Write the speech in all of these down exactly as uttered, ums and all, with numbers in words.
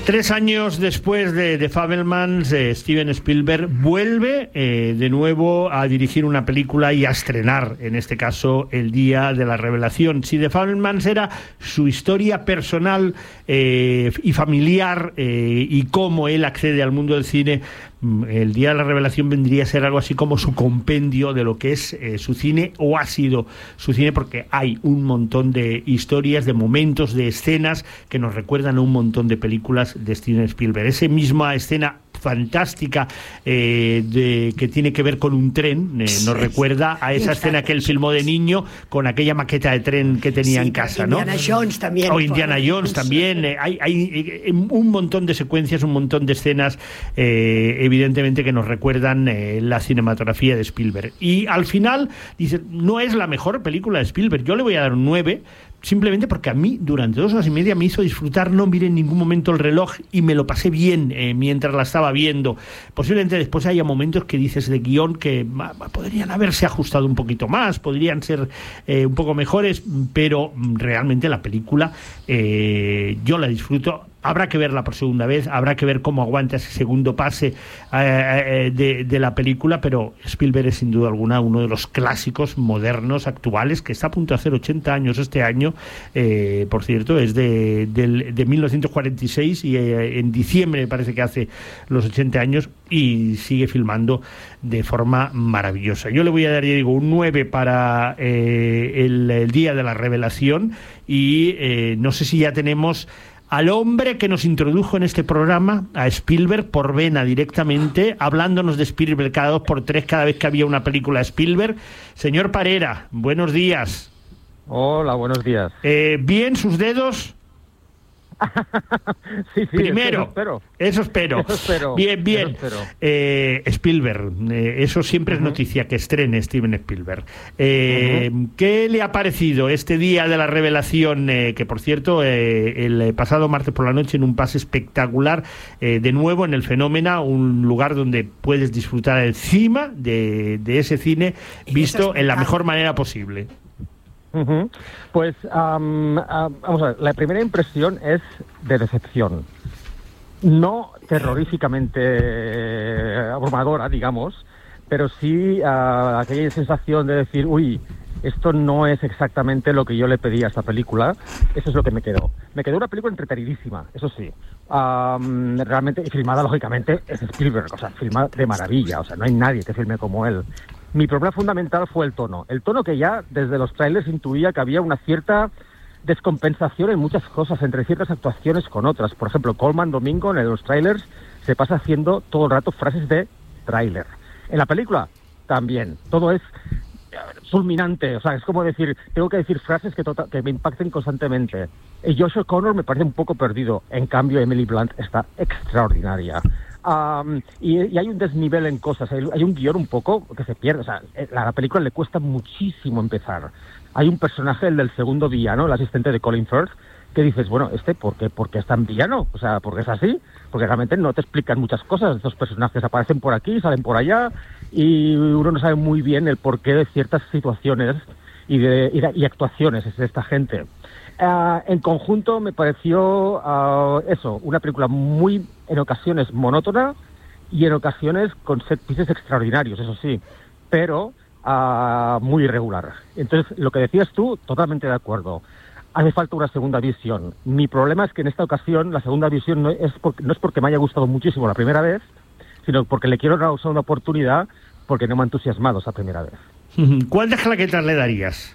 Tres años después de The Fabelmans, eh, Steven Spielberg vuelve eh, de nuevo a dirigir una película y a estrenar, en este caso, El Día de la Revelación. Si The Fabelmans era su historia personal eh, y familiar eh, y cómo él accede al mundo del cine, El Día de la Revelación vendría a ser algo así como su compendio de lo que es eh, su cine, o ha sido su cine, porque hay un montón de historias, de momentos, de escenas que nos recuerdan a un montón de películas de Steven Spielberg. Esa misma escena fantástica eh, de, que tiene que ver con un tren, eh, nos recuerda a esa escena que él filmó de niño con aquella maqueta de tren que tenía sí, en casa, ¿no? Indiana Jones también. O Indiana Jones también. Eh, hay, hay eh, un montón de secuencias, un montón de escenas, eh, evidentemente, que nos recuerdan eh, la cinematografía de Spielberg. Y al final, dice, no es la mejor película de Spielberg. Yo le voy a dar un nueve, simplemente porque a mí durante dos horas y media me hizo disfrutar, no miré en ningún momento el reloj y me lo pasé bien eh, mientras la estaba viendo. Posiblemente después haya momentos que dices de guión que ma, podrían haberse ajustado un poquito más, podrían ser eh, un poco mejores, pero realmente la película eh, yo la disfruto. Habrá que verla por segunda vez, habrá que ver cómo aguanta ese segundo pase eh, de, de la película, pero Spielberg es sin duda alguna uno de los clásicos modernos, actuales, que está a punto de hacer ochenta años este año, eh, por cierto, es de, de, de mil novecientos cuarenta y seis y eh, en diciembre parece que hace los ochenta años y sigue filmando de forma maravillosa. Yo le voy a dar, ya digo, un nueve para eh, el, el Día de la Revelación y eh, no sé si ya tenemos al hombre que nos introdujo en este programa, a Spielberg por vena directamente, hablándonos de Spielberg cada dos por tres cada vez que había una película de Spielberg. Señor Parera, buenos días. Hola, buenos días. Eh, ¿Bien sus dedos? sí, sí, Primero, eso espero. Eso espero. Eso espero. Bien, bien. Eso espero. Eh, Spielberg, eh, eso siempre uh-huh. es noticia, que estrene Steven Spielberg. Eh, uh-huh. ¿Qué le ha parecido este Día de la Revelación? Eh, que, por cierto, eh, el pasado martes por la noche, en un pase espectacular, eh, de nuevo en el Fenómena, un lugar donde puedes disfrutar encima de, de ese cine visto en la mejor manera posible. Uh-huh. Pues um, uh, vamos a ver, la primera impresión es de decepción, no terroríficamente abrumadora, digamos, pero sí uh, aquella sensación de decir, uy, esto no es exactamente lo que yo le pedí a esta película. Eso es lo que me quedó. Me quedó una película entretenidísima, eso sí. Um, realmente, y filmada, lógicamente, es Spielberg, o sea, filmada de maravilla, o sea, no hay nadie que filme como él. Mi problema fundamental fue el tono. El tono que ya desde los trailers intuía que había una cierta descompensación en muchas cosas, entre ciertas actuaciones con otras. Por ejemplo, Colman Domingo en los trailers se pasa haciendo todo el rato frases de tráiler. En la película también. Todo es fulminante. O sea, es como decir, tengo que decir frases que, tota- que me impacten constantemente. Y Joshua Connor me parece un poco perdido. En cambio, Emily Blunt está extraordinaria. Um, y, y hay un desnivel en cosas, hay, hay un guión un poco que se pierde, o sea, la, la película le cuesta muchísimo empezar. Hay un personaje, el del segundo villano, el asistente de Colin Firth, que dices, bueno, este, ¿por qué, por qué es tan villano? O sea, ¿por qué es así? Porque realmente no te explican muchas cosas, estos personajes aparecen por aquí, salen por allá, y uno no sabe muy bien el porqué de ciertas situaciones y, de, y, de, y actuaciones de esta gente. Uh, en conjunto me pareció uh, eso, una película muy, en ocasiones, monótona y en ocasiones con set pieces extraordinarios, eso sí, pero uh, muy irregular. Entonces, lo que decías tú, totalmente de acuerdo. Hace falta una segunda visión. Mi problema es que en esta ocasión la segunda visión no es, porque, no es porque me haya gustado muchísimo la primera vez, sino porque le quiero dar una segunda oportunidad porque no me ha entusiasmado esa primera vez. ¿Cuántas claquetas le darías?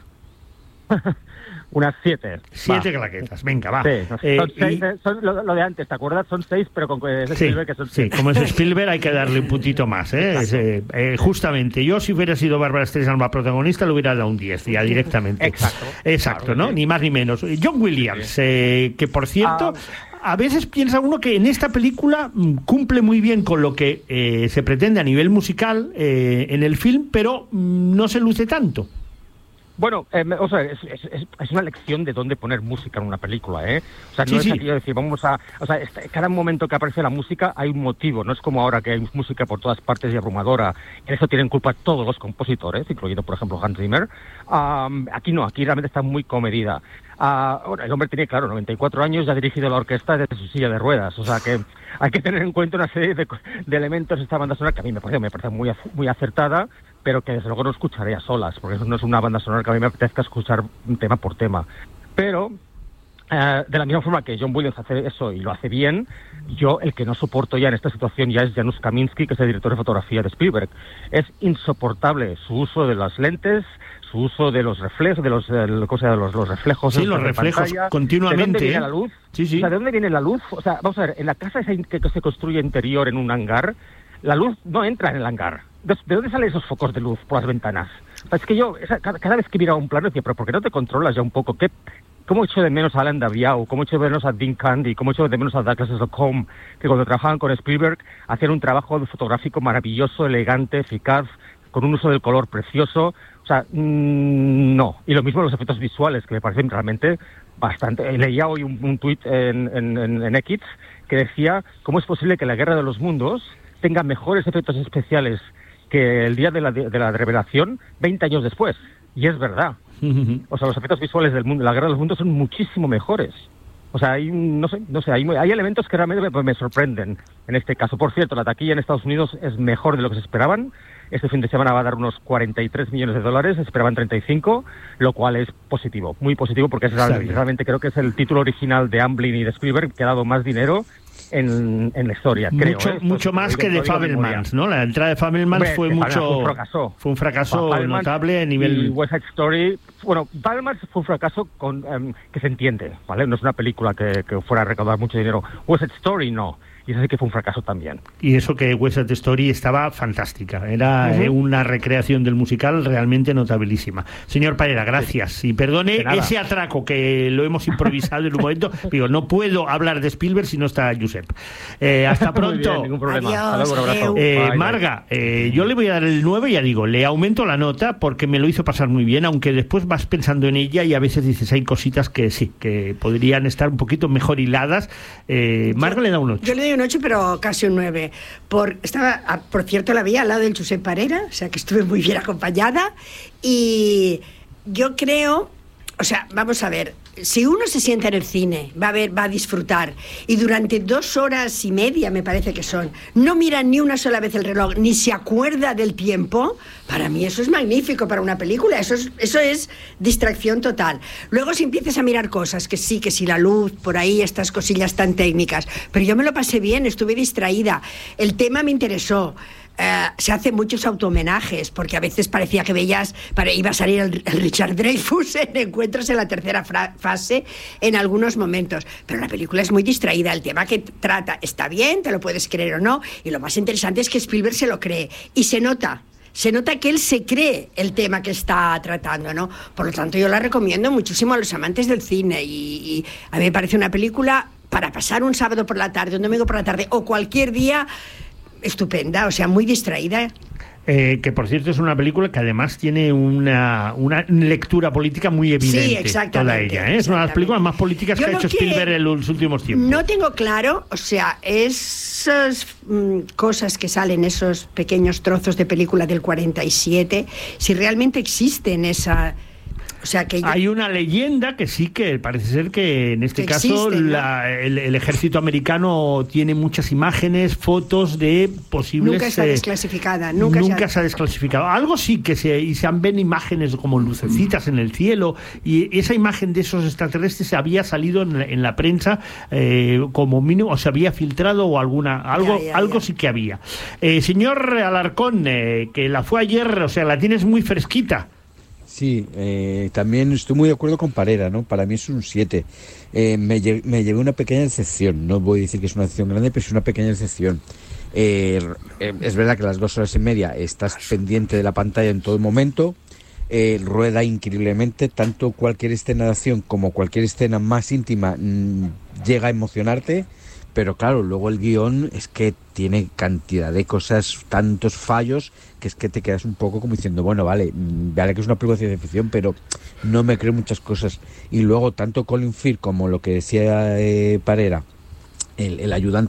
Unas siete. Siete claquetas, venga, va. Sí, son eh, seis, y... son lo, lo de antes, ¿te acuerdas? Son seis, pero con es Spielberg, sí, que son sí, seis. como es Spielberg hay que darle un puntito más, ¿eh? Es, eh, eh justamente, yo si hubiera sido Bárbara Streisand la protagonista le hubiera dado un diez, ya directamente. Exacto. Exacto, claro, ¿no? Sí. Ni más ni menos. John Williams, sí. eh, que por cierto... Ah, a veces piensa uno que en esta película mm, cumple muy bien con lo que eh, se pretende a nivel musical eh, en el film, pero mm, no se luce tanto. Bueno, eh, o sea, es, es, es una lección de dónde poner música en una película, ¿eh? O sea, no sí, es sí. aquello de decir, vamos a... O sea, este, cada momento que aparece la música hay un motivo, no es como ahora que hay música por todas partes y abrumadora. En eso tienen culpa todos los compositores, incluyendo, por ejemplo, Hans Zimmer. Um, aquí no, aquí realmente está muy comedida. Uh, bueno, el hombre tiene, claro, noventa y cuatro años y ha dirigido la orquesta desde su silla de ruedas, o sea que hay que tener en cuenta una serie de, de elementos de esta banda sonora que a mí me parece, me parece muy, muy acertada, pero que desde luego no escucharé a solas, porque eso no es una banda sonora que a mí me apetezca escuchar tema por tema. Pero, uh, de la misma forma que John Williams hace eso y lo hace bien, yo el que no soporto ya en esta situación ya es Janusz Kaminski, que es el director de fotografía de Spielberg. Es insoportable su uso de las lentes, su uso de los reflejos, de los, de, cosa, de los, los reflejos. Sí, los reflejos pantalla, continuamente. ¿De dónde viene ¿eh? la luz? Sí, sí. O sea, ¿de dónde viene la luz? O sea, vamos a ver, en la casa esa que, que se construye interior en un hangar, la luz no entra en el hangar. ¿De, de dónde salen esos focos de luz por las ventanas? O sea, es que yo, esa, cada, cada vez que miraba un plano decía, pero ¿por qué no te controlas ya un poco? ¿Qué, ¿Cómo echo de menos a Alan Daviau? ¿Cómo echo de menos a Dean Candy? ¿Cómo echo de menos a Douglas Slocum? Que cuando trabajaban con Spielberg hacían un trabajo fotográfico maravilloso, elegante, eficaz, con un uso del color precioso. O sea, mmm, no. Y lo mismo los efectos visuales, que me parecen realmente bastante... Leía hoy un, un tuit en, en, en, en X que decía cómo es posible que la Guerra de los Mundos tenga mejores efectos especiales que el día de la, de la revelación veinte años después. Y es verdad. O sea, los efectos visuales del mundo, la Guerra de los Mundos son muchísimo mejores. O sea, hay, no sé, no sé, hay, hay elementos que realmente me, me sorprenden en este caso. Por cierto, la taquilla en Estados Unidos es mejor de lo que se esperaban. Este fin de semana va a dar unos cuarenta y tres millones de dólares, se esperaban treinta y cinco, lo cual es positivo, muy positivo, porque es realmente, realmente creo que es el título original de Amblin y de Spielberg que ha dado más dinero en, en la historia, creo. Mucho, ¿eh? mucho más que de Fabelmans, ¿no? La entrada de Fabelmans Hombre, fue mucho... Fue un fracaso. Fue un fracaso Fabelmans notable a nivel... Y West Side Story... Bueno, Fabelmans fue un fracaso con, um, que se entiende, ¿vale? No es una película que, que fuera a recaudar mucho dinero. West Side Story no. Y eso sí que fue un fracaso también. Y eso que West Side Story estaba fantástica. Era uh-huh. eh, una recreación del musical realmente notabilísima. Señor Parera, gracias. Sí. Y perdone ese atraco que lo hemos improvisado en un momento. Digo, no puedo hablar de Spielberg si no está Josep. Eh, hasta pronto. Muy bien, ningún problema. Adiós, Hasta luego, eh, bye, Marga, eh, yo le voy a dar el nueve, ya digo, le aumento la nota porque me lo hizo pasar muy bien, aunque después vas pensando en ella y a veces dices, hay cositas que sí, que podrían estar un poquito mejor hiladas. Eh, Marga yo, le da un ocho. Yo le doy un ocho, pero casi un nueve. Por, estaba, por cierto, la vi al lado del Josep Parera, o sea que estuve muy bien acompañada. Y yo creo, o sea, vamos a ver, si uno se sienta en el cine, va a ver, va a disfrutar, y durante dos horas y media, me parece que son, no mira ni una sola vez el reloj, ni se acuerda del tiempo, para mí eso es magnífico para una película, eso es, eso es distracción total. Luego si empiezas a mirar cosas, que sí, que si la luz, por ahí, estas cosillas tan técnicas, pero yo me lo pasé bien, estuve distraída, el tema me interesó. Uh, se hacen muchos autohomenajes, porque a veces parecía que veías, para, iba a salir el, el Richard Dreyfuss en encuentros en la tercera fra- fase en algunos momentos, pero la película es muy distraída, el tema que trata está bien, te lo puedes creer o no, y lo más interesante es que Spielberg se lo cree, y se nota, se nota que él se cree el tema que está tratando, ¿no? Por lo tanto yo la recomiendo muchísimo a los amantes del cine, y, y a mí me parece una película para pasar un sábado por la tarde, un domingo por la tarde, o cualquier día, estupenda, o sea, muy distraída. Eh, que por cierto es una película que además tiene una, una lectura política muy evidente. Sí, exactamente. Toda ella, ¿eh? Es una de las películas más políticas Yo que ha hecho Spielberg en los últimos tiempos. No tengo claro, o sea, esas mm, cosas que salen, esos pequeños trozos de película del cuarenta y siete, si realmente existen esa... O sea que yo... Hay una leyenda que sí que parece ser que en este que caso existe, ¿no? la, el, el ejército americano tiene muchas imágenes, fotos de posibles... Nunca está eh, desclasificada. Nunca, nunca se ha... se ha desclasificado. Algo sí que se, y se han ven imágenes como lucecitas en el cielo, y esa imagen de esos extraterrestres se había salido en la, en la prensa eh, como mínimo, o se había filtrado o alguna algo ya, ya, algo ya. sí que había. Eh, señor Alarcón, eh, que la fue ayer, o sea, la tienes muy fresquita. Sí, eh, también estoy muy de acuerdo con Parera, ¿no? Para mí es un siete. Eh, me, lle- me llevé una pequeña decepción, no voy a decir que es una decepción grande, pero es una pequeña decepción. Eh, eh, es verdad que las dos horas y media estás pendiente de la pantalla en todo momento, eh, rueda increíblemente, tanto cualquier escena de acción como cualquier escena más íntima mmm, llega a emocionarte, pero claro, luego el guión es que tiene cantidad de cosas, tantos fallos, que es que te quedas un poco como diciendo, bueno, vale, vale que es una película de ciencia ficción, pero no me creo muchas cosas. Y luego, tanto Colin Firth como lo que decía eh, Parera, el, el ayudante,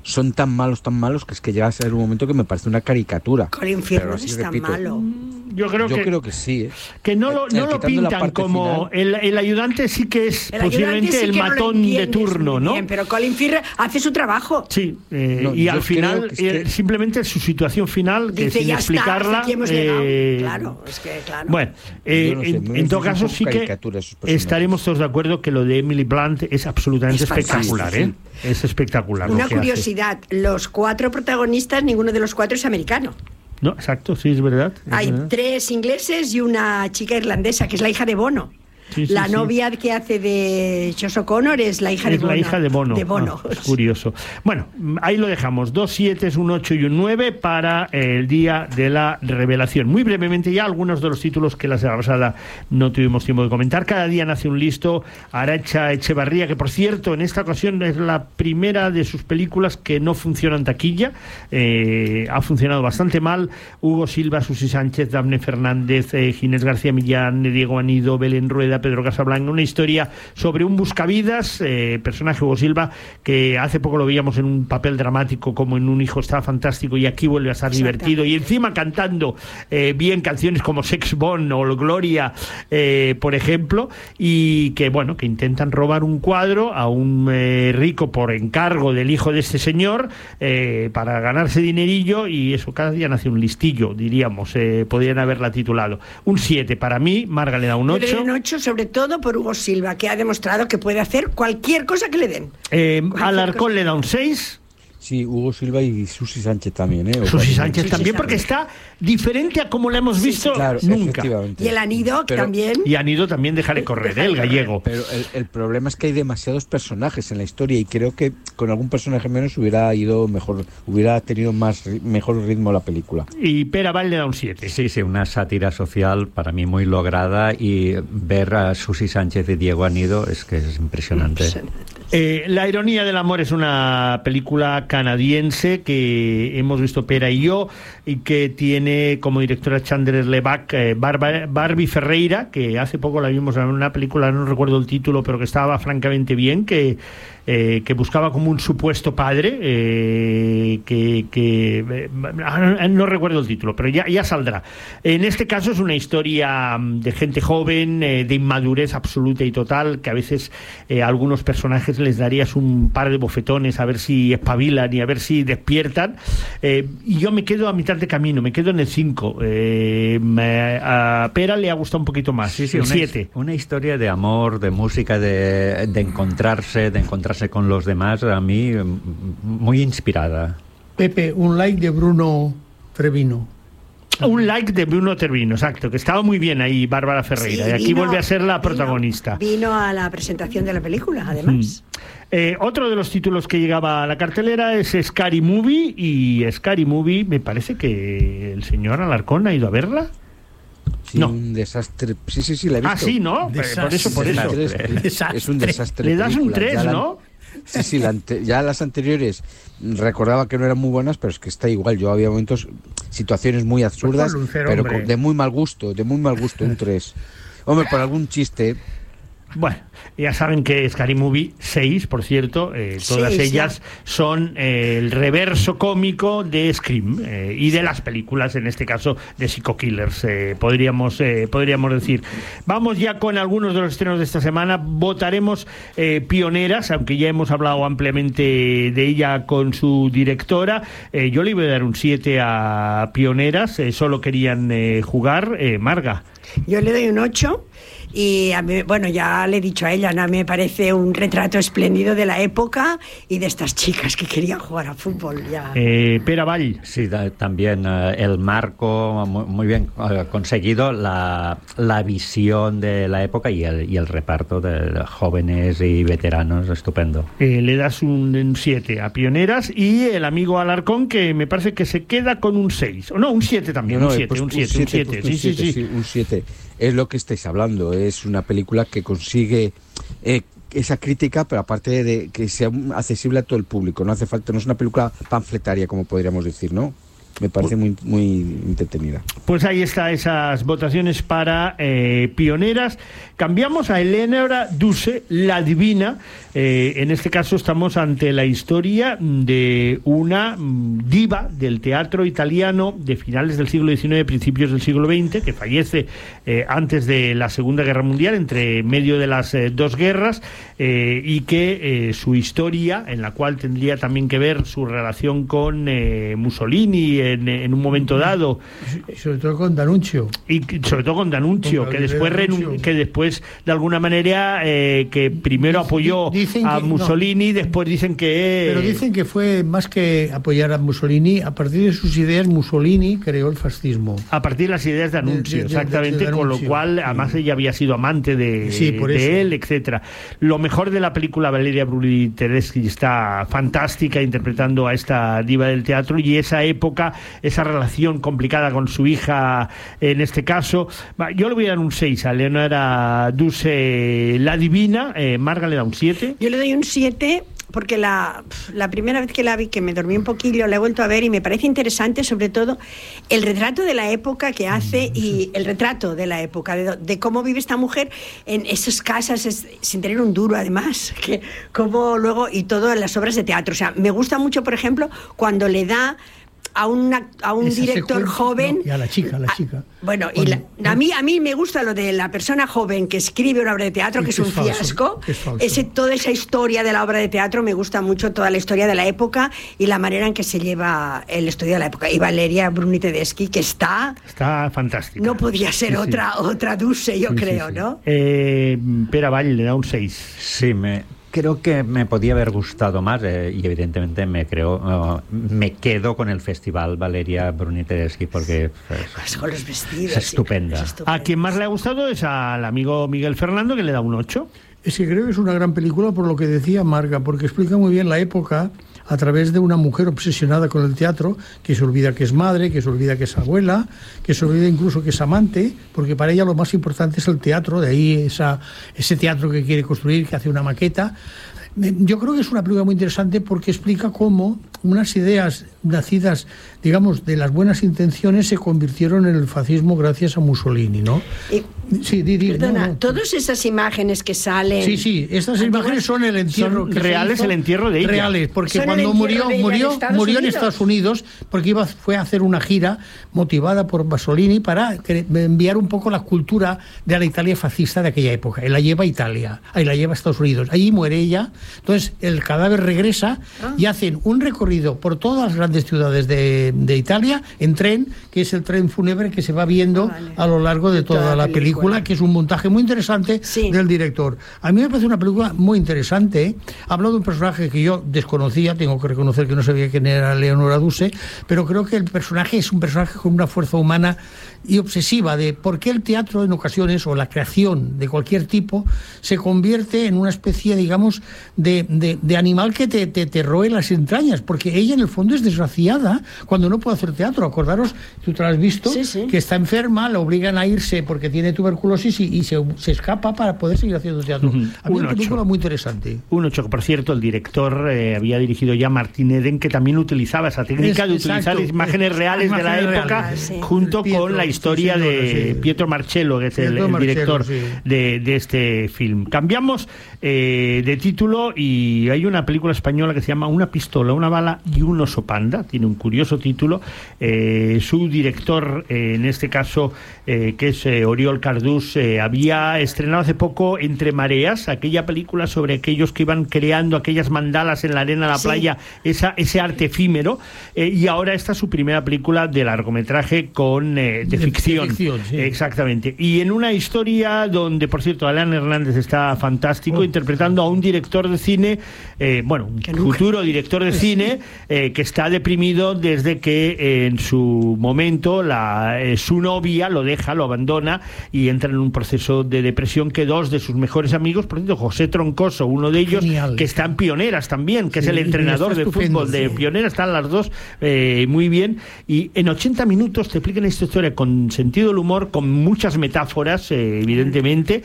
son tan malos, tan malos, que es que llega a ser un momento que me parece una caricatura. Colin Firth es tan malo. Yo creo Yo que, creo que sí, ¿eh? que no lo, no Eh, lo quitando la pintan parte como... final. El, el ayudante sí que es El posiblemente ayudante sí el que no lo matón de entiendes turno, muy ¿no? bien, pero Colin Firth hace su trabajo. Sí, eh, No, y yo al final, creo que es que- eh, simplemente su situación final, que Dice, sin ya está, explicarla... hasta aquí hemos llegado. eh, Claro, es que claro. Bueno, eh, Yo no sé, en, me en todo parece caso un poco sí que caricatura esos personajes. estaremos todos de acuerdo que lo de Emily Blunt es absolutamente Es fantástico, espectacular, sí. ¿eh? Es espectacular. lo Una que hace. curiosidad, los cuatro protagonistas, ninguno de los cuatro es americano. No, exacto, sí, es verdad. es Hay verdad. tres ingleses y una chica irlandesa, que es la hija de Bono. Sí, sí, la sí. novia que hace de Josh O'Connor es la hija de Es Bono. la hija de Bono. De Bono. Ah, es curioso. Bueno, ahí lo dejamos. Dos siete, un ocho y un nueve para el día de la revelación. Muy brevemente ya algunos de los títulos que la semana pasada no tuvimos tiempo de comentar. Cada día nace un listo. Arancha Echevarría, que por cierto, en esta ocasión es la primera de sus películas que no funciona en taquilla. Eh, ha funcionado bastante mal. Hugo Silva, Susi Sánchez, Dafne Fernández, eh, Ginés García Millán, Diego Anido, Belén Rueda, Pedro Casablanca, una historia sobre un buscavidas, eh, personaje Hugo Silva, que hace poco lo veíamos en un papel dramático como en Un hijo estaba fantástico, y aquí vuelve a estar divertido, y encima cantando eh, bien canciones como Sex Bomb o Gloria, eh, por ejemplo, y que bueno, que intentan robar un cuadro a un eh, rico por encargo del hijo de este señor, eh, para ganarse dinerillo, y eso, cada día nace un listillo, diríamos, eh, podrían haberla titulado. Un siete para mí, Marga le da un Yo le doy ocho. un ocho, sobre todo por Hugo Silva, que ha demostrado que puede hacer cualquier cosa que le den. Eh, Cualquier Alarcón cosa. le da un seis. Sí, Hugo Silva y Susi Sánchez también, ¿eh? O Susi casi- Sánchez Susi también, Sánchez. porque está diferente a como la hemos Sí, visto sí, Claro, nunca. efectivamente. Y el Anido, que Pero- también. Y han ido también dejarle correr, ¿eh? El gallego. Pero el, el problema es que hay demasiados personajes en la historia, y creo que con algún personaje menos hubiera ido mejor, hubiera tenido más ri- mejor ritmo la película. Y Pera Vall le da un siete. Sí, sí, una sátira social para mí muy lograda, y ver a Susi Sánchez y Diego Anido es que es impresionante. Eh, La ironía del amor es una película canadiense que hemos visto Pera y yo, y que tiene como directora Chandler Levac, eh, Barba- Barbie Ferreira, que hace poco la vimos en una película, no recuerdo el título, pero que estaba francamente bien, que eh, que buscaba como un supuesto padre, eh, que, que eh, no, no recuerdo el título, pero ya, ya saldrá. En este caso es una historia de gente joven, eh, de inmadurez absoluta y total, que a veces eh, a algunos personajes les darías un par de bofetones a ver si espabilan y a ver si despiertan, eh, y yo me quedo a mitad de camino, me quedo en el cinco. Eh, me- a Pera le ha gustado un poquito más, Sí, sí, el una, siete. una historia de amor, de música, de, de encontrarse, de encontrarse con los demás, a mí m- muy inspirada. Pepe, un like de Bruno Trevino. Un like de Bruno Tervino, exacto, que estaba muy bien ahí Bárbara Ferreira, Sí, y aquí vino- vuelve a ser la vino- protagonista. Vino a la presentación de la película, además. Eh, otro de los títulos que llegaba a la cartelera es Scary Movie, y Scary Movie me parece que el señor Alarcón ha ido a verla. Sí, No. un desastre. Sí, sí, sí, la he visto. Ah, sí, ¿no? Eh, Desastre. Por eso, por eso. Desastre. Desastre. Es un desastre. Le das un película. tres, Ya la- ¿no? Sí, sí, la ante- ya las anteriores recordaba que no eran muy buenas, pero es que está igual. Yo había momentos, situaciones muy absurdas, ponle un cero, pero hombre. con- de muy mal gusto, de muy mal gusto, un tres. Hombre, por algún chiste. Bueno, ya saben que Scary Movie seis, por cierto, eh, todas Seis, ellas son eh, el reverso cómico de Scream, eh, y de las películas, en este caso de Psycho Killers, eh, podríamos, eh, podríamos decir. Vamos ya con algunos de los estrenos de esta semana. Votaremos eh, Pioneras, aunque ya hemos hablado ampliamente de ella con su directora. Eh, yo le voy a dar un siete a Pioneras, eh, solo querían eh, jugar. eh, Marga. Yo le doy un ocho. Y a mí, bueno, ya le he dicho a ella, ¿no? Me parece un retrato espléndido de la época y de estas chicas que querían jugar a fútbol. Ya. Eh, Pera Vall. Sí, da- también eh, el marco muy, muy bien eh, conseguido, la, la visión de la época y el, y el reparto de jóvenes y veteranos, estupendo. Eh, le das un siete a Pioneras, y el amigo Alarcón, que me parece que se queda con un seis. O no, un siete también, No, no, un he siete, puesto un siete, un siete, he siete. puesto Sí, un sí, siete, sí. un siete. Es lo que estáis hablando. Es una película que consigue eh, esa crítica, pero aparte de que sea accesible a todo el público. No hace falta, no es una película panfletaria, como podríamos decir, ¿no? me parece muy, muy entretenida. Pues ahí está esas votaciones para eh, pioneras. Cambiamos a Eleonora Duse, la divina. Eh, en este caso estamos ante la historia de una diva del teatro italiano de finales del siglo diecinueve, principios del siglo veinte, que fallece eh, antes de la Segunda Guerra Mundial, entre medio de las eh, dos guerras, eh, y que eh, su historia, en la cual tendría también que ver su relación con eh, Mussolini en, en un momento dado. Y sobre todo con D'Annunzio. Y sobre todo con D'Annunzio, que después, renun- que después de alguna manera, eh, que primero apoyó dicen a que, Mussolini, no, después dicen que... Pero dicen que fue más que apoyar a Mussolini, a partir de sus ideas Mussolini creó el fascismo. A partir de las ideas de D'Annunzio, de, de, exactamente, de, de, de con lo cual, sí. Además ella había sido amante de, sí, de él, etcétera. Lo mejor de la película, Valeria Bruni Tedeschi está fantástica interpretando a esta diva del teatro, y esa época, esa relación complicada con su hija, en este caso, yo le voy a dar un seis a Eleonora Duse, la divina. eh, Marga le da un siete. Yo le doy un siete porque la, la primera vez que la vi, que me dormí un poquillo, la he vuelto a ver y me parece interesante, sobre todo el retrato de la época que hace, y el retrato de la época, de, de cómo vive esta mujer en esas casas, es, sin tener un duro además, que cómo luego, y todo en las obras de teatro. O sea, me gusta mucho, por ejemplo, cuando le da a, una, a un Esa director secuencia, joven, no, y a la chica, a la chica. A, bueno, y la, a mí a mí me gusta lo de la persona joven que escribe una obra de teatro, que es, que es un falso, fiasco. Que es falso. Ese, toda esa historia de la obra de teatro, me gusta mucho toda la historia de la época y la manera en que se lleva el estudio de la época. Y Valeria Bruni Tedeschi, que está... Está fantástica. No podía ser sí, otra, sí. otra Duse, yo sí, creo, sí, sí. ¿no? Eh, Pere Vall le da un seis. Sí, me... Creo que me podía haber gustado más eh, y evidentemente me creo uh, me quedo con el festival Valeria Bruni Tedeschi porque pues, con los vestidos, es estupenda. Sí, es estupenda. A quien más le ha gustado es al amigo Miguel Fernando, que le da un ocho. Es que creo que es una gran película por lo que decía Marga, porque explica muy bien la época a través de una mujer obsesionada con el teatro, que se olvida que es madre, que se olvida que es abuela, que se olvida incluso que es amante, porque para ella lo más importante es el teatro, de ahí esa, ese teatro que quiere construir, que hace una maqueta. Yo creo que es una película muy interesante porque explica cómo unas ideas nacidas, digamos, de las buenas intenciones se convirtieron en el fascismo gracias a Mussolini, ¿no? Y, sí, di, di, perdona, no, no. todas esas imágenes que salen... Sí, sí, estas imágenes son el entierro... Son reales, el entierro de ella. Reales, porque son cuando murió, murió, en murió en Estados Unidos, porque iba, fue a hacer una gira motivada por Mussolini para enviar un poco la cultura de la Italia fascista de aquella época. Él la lleva a Italia, ahí la lleva a Estados Unidos. Allí muere ella, entonces el cadáver regresa ah. y hacen un recorrido por todas las grandes ciudades de, de Italia en tren, que es el tren fúnebre que se va viendo ah, vale. a lo largo de toda, toda la película, película, que es un montaje muy interesante sí. del director. A mí me parece una película muy interesante. ¿eh? Ha hablado de un personaje que yo desconocía, tengo que reconocer que no sabía quién era Eleonora Duse, pero creo que el personaje es un personaje con una fuerza humana y obsesiva de por qué el teatro en ocasiones, o la creación de cualquier tipo, se convierte en una especie, digamos, de, de, de animal que te, te, te roe las entrañas, porque ella en el fondo es desgraciada cuando no puede hacer teatro. Acordaros, tú te lo has visto, sí, sí. que está enferma, la obligan a irse porque tiene tuberculosis y, y se, se escapa para poder seguir haciendo teatro. Uh-huh. A mí es una película muy interesante. Un ocho, por cierto, el director eh, había dirigido ya Martín Eden, que también utilizaba esa técnica es, de utilizar exacto, imágenes reales imágenes de la época reales, sí. junto Pietro, con la historia sí, sí, de sí. Pietro Marcello, que es el, el director sí. de, de este film. Cambiamos eh, de título y hay una película española que se llama Una pistola, una bala y un oso panda. Tiene un curioso título. Eh, su director, eh, en este caso, eh, que es eh, Oriol Cardús, eh, había estrenado hace poco Entre Mareas, aquella película sobre aquellos que iban creando aquellas mandalas en la arena de la sí. playa, esa, ese arte efímero, eh, y ahora esta es su primera película de largometraje con eh, de, de ficción, de ficción sí. exactamente, y en una historia donde, por cierto, Alan Hernández está fantástico, oh, interpretando a un director de cine, eh, bueno, un futuro director de cine eh, que está deprimido desde que eh, en su momento la, eh, su novia lo deja, lo abandona y entra en un proceso de depresión, que dos de sus mejores amigos, por ejemplo, José Troncoso, uno de ellos, Genial. que está en Pioneras también, que sí, es el entrenador de fútbol sí. de Pioneras, están las dos eh, muy bien, y en ochenta minutos te explican esta historia con sentido del humor, con muchas metáforas, eh, evidentemente,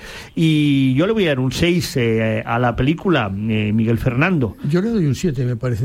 y yo le voy a dar un seis eh, a la película, eh, Miguel Fernando. Yo le doy un siete, me parece, ¿no? Le he puesto...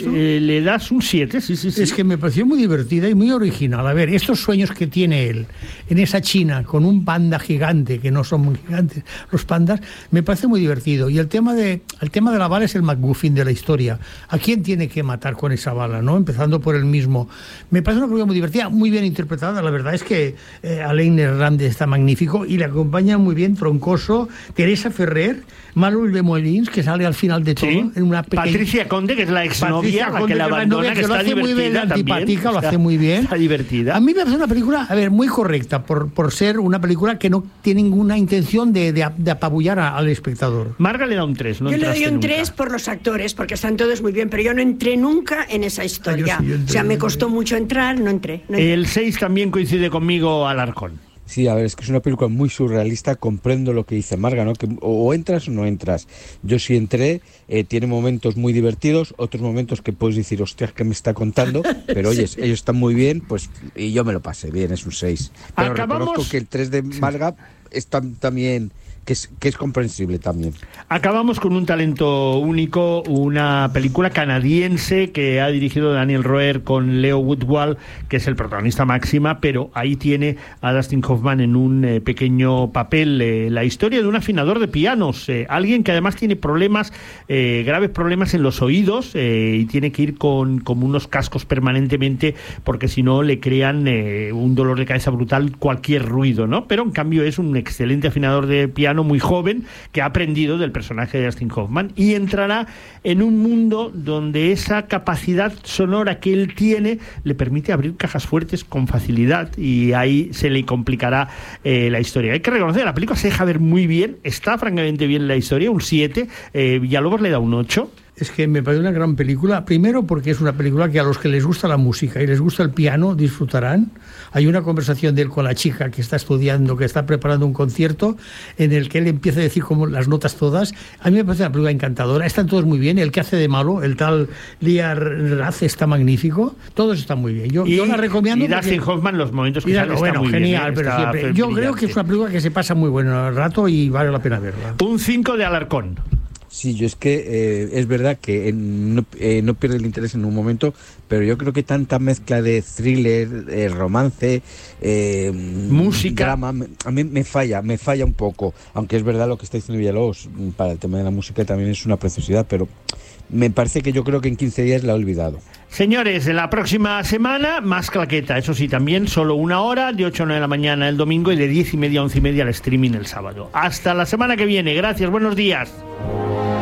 esto? Eh, le das un siete, sí, sí, sí. Es que me pareció muy divertida y muy original. A ver, estos sueños que tiene él en esa China con un panda gigante, que no son muy gigantes los pandas, me parece muy divertido. Y el tema de el tema de la bala es el MacGuffin de la historia. ¿A quién tiene que matar con esa bala, no? Empezando por él mismo. Me parece una película muy divertida, muy bien interpretada. La verdad es que eh, Alain Hernández está magnífico y le acompaña muy bien Troncoso, Teresa Ferrer, Manuel de Molins, que sale al final de todo. Sí. En una pequeña... Patricia Conde, que es la exnovia, la que la abandona, que, que está divertida muy bien, la antipática, lo hace muy bien. Está divertida. A mí me parece una película, a ver, muy correcta, por, por ser una película que no tiene ninguna intención de, de, de apabullar a, al espectador. Marga le da un tres, ¿no? Yo le doy un nunca. tres por los actores, porque están todos muy bien, pero yo no entré nunca en esa historia. Ah, sí, o sea, me costó mucho entrar, no entré. No entré. El seis también coincide conmigo, Alarcón. Sí, a ver, es que es una película muy surrealista, comprendo lo que dice Marga, ¿no? Que o entras o no entras. Yo sí entré, eh, tiene momentos muy divertidos, otros momentos que puedes decir, hostia, ¿qué me está contando? Pero oye, ellos están muy bien, pues, y yo me lo pasé bien, es un seis. Pero Acabamos... reconozco que el tres de Marga está también... Que es, que es comprensible también. Acabamos con un talento único, una película canadiense que ha dirigido Daniel Roher con Leo Woodwall, que es el protagonista máxima, pero ahí tiene a Dustin Hoffman en un eh, pequeño papel. Eh, la historia de un afinador de pianos, eh, alguien que además tiene problemas, eh, graves problemas en los oídos, eh, y tiene que ir con, con unos cascos permanentemente, porque si no le crean eh, un dolor de cabeza brutal cualquier ruido, ¿no? Pero en cambio es un excelente afinador de piano, muy joven, que ha aprendido del personaje de Dustin Hoffman y entrará en un mundo donde esa capacidad sonora que él tiene le permite abrir cajas fuertes con facilidad, y ahí se le complicará eh, la historia. Hay que reconocer, la película se deja ver muy bien, está francamente bien la historia, un siete, eh, Villalobos le da un ocho. Es que me parece una gran película, primero porque es una película que a los que les gusta la música y les gusta el piano disfrutarán. Hay una conversación de él con la chica que está estudiando, que está preparando un concierto, en el que él empieza a decir como las notas todas. A mí me parece una película encantadora, están todos muy bien, el que hace de malo, el tal Liar Raz, está magnífico, todos están muy bien. Yo, y, yo la recomiendo. Y Dustin porque... Hoffman, los momentos que sale, bueno, está muy genial, bien, ¿eh? pero siempre. Yo creo que es una película que se pasa muy bueno el rato y vale la pena verla. Un cinco de Alarcón. Sí, yo es que eh, es verdad que eh, no, eh, no pierde el interés en un momento, pero yo creo que tanta mezcla de thriller, eh, romance, eh, música, drama, a mí me falla, me falla un poco, aunque es verdad lo que está diciendo Villalobos, para el tema de la música también es una preciosidad, pero me parece que yo creo que en quince días la he olvidado. Señores, en la próxima semana más claqueta, eso sí, también solo una hora, de ocho a nueve de la mañana el domingo y de diez y media a once y media el streaming el sábado. Hasta la semana que viene, gracias, buenos días.